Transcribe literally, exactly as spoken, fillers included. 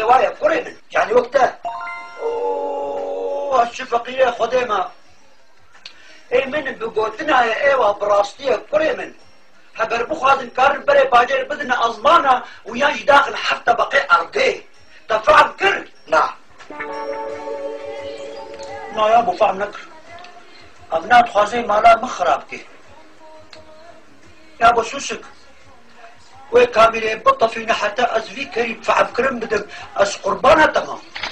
وايا كوري من يعني وقتها اوه الشفقية خديمة اي من بقوتنا ايوه براستية كوري من هبر بخوازن كارن بري باجر بدنا ازمانا وياش داخل حتى بقي ارضيه تفهم كر نعم نا يا ابو فهم نكر ابنات خوازي مالا مخراب كي يا ابو سوسك وي كاميري بطة فينا حتى ازفي كريم فعب كرم بدم از قربانة تمام